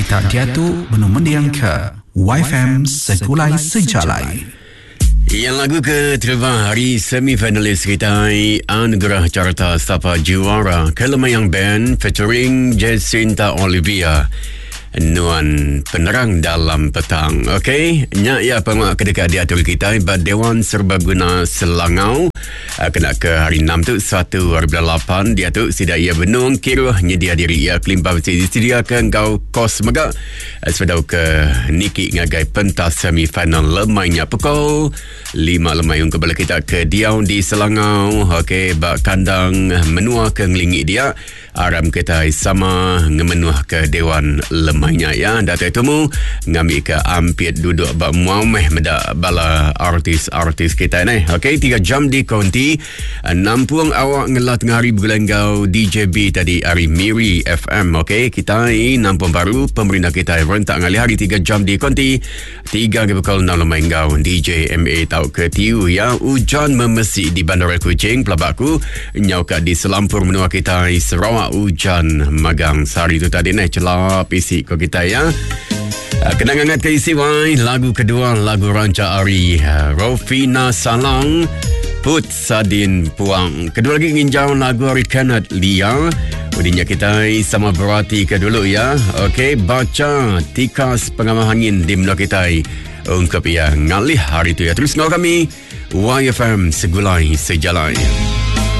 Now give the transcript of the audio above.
kita diatuk Benung mendiang ke YFM Sekulai Sejalai. Yang lagu ke terima hari semifinalis kita Anugerah Carta Sapa Juara Kelemayang Band featuring Jacinta Olivia Nuan Penerang Dalam Petang. Okey, nya ya penguat kedekat diatur kita Bad Dewan Serbaguna Selangau kena ke hari 6 tu 1/8 dia tu sida ia benung kira nyedia diri ia kelimpah disediakan kau kos megak sedau ke Niki ngagai pentas semifinal lemainya pukul 5 lemai ung kebala kita ke Diau di Selangau. Okey, bak kandang menua ke ngelingi dia aram kita sama ngemenuah ke Dewan lemainya ya. Data temu ngambil ke ampit duduk bak muameh medak bala artis-artis kita ni. Okey, 3 jam di konti nampuang awak ngelat ngari berlenggau DJB tadi hari Miri FM. Okey, kita nampuang baru pemerintah kita rentak ngali hari 3 jam di konti 3 ke bekal 6 lemai ngau DJ MA tau ke tiu ya. Hujan memesi di Bandar Kuching pelabakku nyau kat di Selampur menua kita Sarawak hujan magang sehari tu tadi ni celap isi ko kita ya. Kenangan ke isi wai lagu kedua lagu Ranca Ari Rofina Salang Put Sadin Puang. Kedua lagi nginjau lagu Ari Kenneth Lia. Udinya kita sama berarti ke dulu ya. Okey, baca tikas pengamah angin di menua kita ungkap ya ngalih hari tu ya. Terus ngau kami YFM Segulai Sejalai.